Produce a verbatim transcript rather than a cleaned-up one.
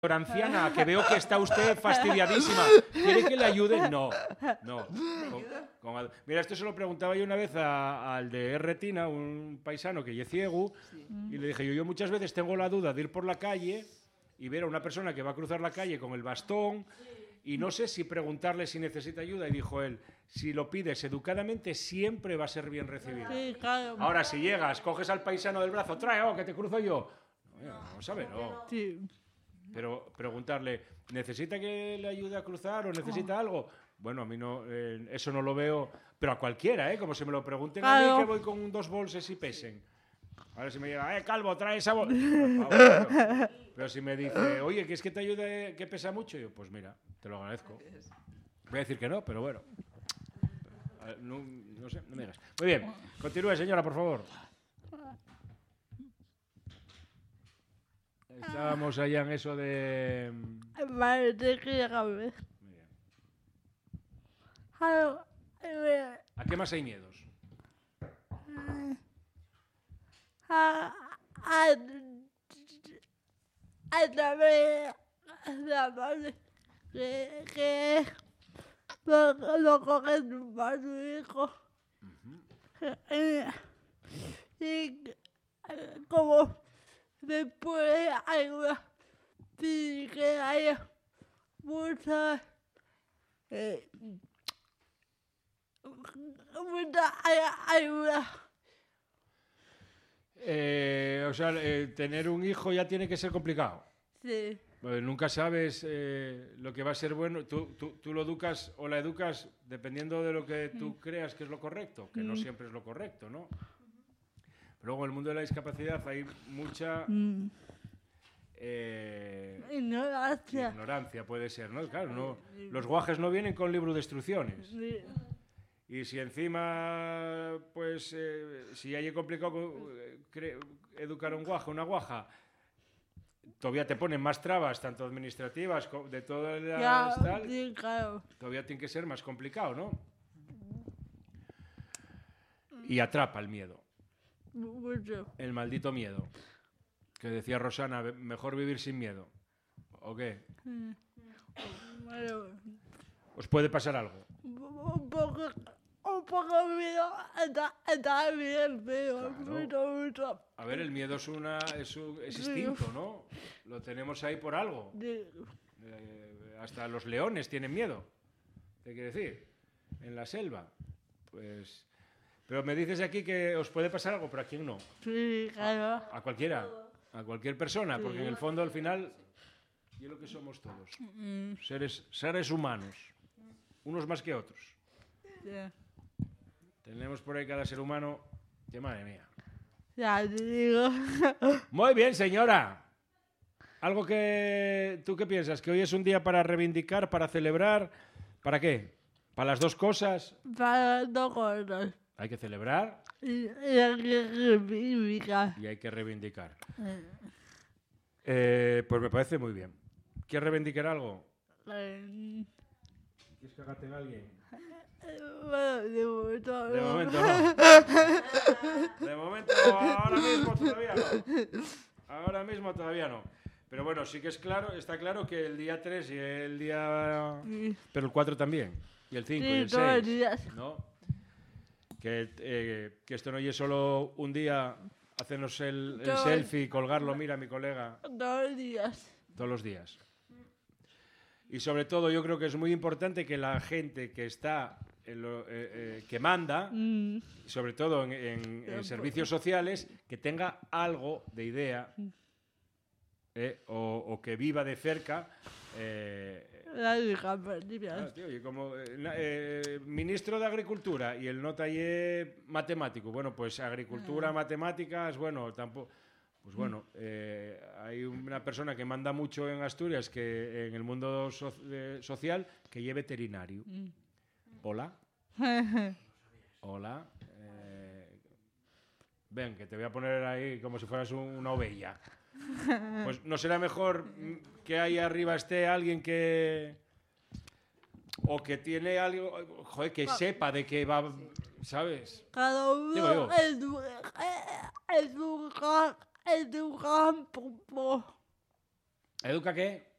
anciana, que veo que está usted fastidiadísima. ¿Quiere que le ayude? No, no. Con, con, mira, esto se lo preguntaba yo una vez a, al de Retina, un paisano que es ciego, sí. Y le dije yo, yo muchas veces tengo la duda de ir por la calle y ver a una persona que va a cruzar la calle con el bastón y no sé si preguntarle si necesita ayuda. Y dijo él, si lo pides educadamente, siempre va a ser bien recibido. Sí, claro. Ahora, si llegas, coges al paisano del brazo, trae, oh, que te cruzo yo. No, no sabe, no. Sí. Pero preguntarle, ¿necesita que le ayude a cruzar o necesita oh. algo? Bueno, a mí no, eh, eso no lo veo, pero a cualquiera, ¿eh? Como si me lo pregunten claro. A mí que voy con dos bolses y pesen. Ahora si me llega, eh, Calvo, trae esa bolsa. Pero, pero si me dice, oye, ¿quieres que te ayude, que pesa mucho? Yo, pues mira, te lo agradezco. Voy a decir que no, pero bueno. No, no sé, no me digas. Muy bien, continúe, señora, por favor. Estábamos allá en eso de... Vale, te quería ver. Muy bien. ¿A qué más hay miedos? A... A... A través la madre que... que... Lo, lo cogen para su hijo. Uh-huh. Y como... Después hay una, sí que hay muchas, eh, muchas ayudas. Eh, o sea, eh, tener un hijo ya tiene que ser complicado. Sí. Pues nunca sabes eh, lo que va a ser bueno. Tú, tú, tú lo educas o la educas dependiendo de lo que tú mm. creas que es lo correcto, que mm. no siempre es lo correcto, ¿no? Pero luego en el mundo de la discapacidad hay mucha mm. eh, ignorancia. Ignorancia puede ser, ¿no? Claro, no, los guajes no vienen con libro de instrucciones. Sí. Y si encima, pues, eh, si hay complicado eh, educar a un guaje, una guaja, todavía te ponen más trabas, tanto administrativas, de todas las tal, sí, claro. Todavía tiene que ser más complicado, ¿no? Y atrapa el miedo. Mucho. El maldito miedo. Que decía Rosana, mejor vivir sin miedo. ¿O qué? Mm. Bueno. ¿Os puede pasar algo? Un poco, un poco miedo está, está bien, pero claro. mucho, mucho. A ver, el miedo es, una, es, un, es instinto, ¿no? Lo tenemos ahí por algo. Sí. Eh, hasta los leones tienen miedo. ¿Qué quiere decir? En la selva. Pues... Pero me dices aquí que os puede pasar algo, pero ¿a quién no? Sí, claro. A, a cualquiera, a cualquier persona, sí. Porque en el fondo, al final, es lo que somos todos. Mm. Seres, seres humanos, unos más que otros. Sí. Tenemos por ahí cada ser humano, que madre mía. Ya te digo. Muy bien, señora. Algo que... ¿Tú qué piensas? ¿Que hoy es un día para reivindicar, para celebrar? ¿Para qué? ¿Para las dos cosas? Para las dos cosas. Hay que celebrar y, y hay que reivindicar. Y hay que reivindicar. Eh. Eh, pues me parece muy bien. ¿Quieres reivindicar algo? Eh. ¿Quieres cagarte en alguien? Bueno, de momento no. De momento no. De momento ahora mismo todavía no. Ahora mismo todavía no. Pero bueno, sí que es claro, está claro que el día tres y el día... Sí. Pero el cuatro también. Y el cinco sí, y el todos seis. Días. ¿No? Que, eh, que esto no es solo un día hacernos el, el selfie y colgarlo, mira mi colega. Todos los días. Todos los días. Y sobre todo yo creo que es muy importante que la gente que está, en lo, eh, eh, que manda, mm. sobre todo en, en, en servicios sociales, que tenga algo de idea eh, o, o que viva de cerca. Eh, La discapacidad. Claro, tío, y como eh, eh, ministro de Agricultura y el no taller matemático, bueno, pues agricultura, ah. matemáticas, bueno, tampoco, pues bueno, eh, hay una persona que manda mucho en Asturias, que en el mundo so eh, social, que es veterinario. Mm. Hola. Hola. Eh, ven, que te voy a poner ahí como si fueras un, una ovella. Pues no será mejor que ahí arriba esté alguien que o que tiene algo, joder, que sepa de qué va, ¿sabes? Cada uno es un, es un gran, es un gran punto. Educa qué?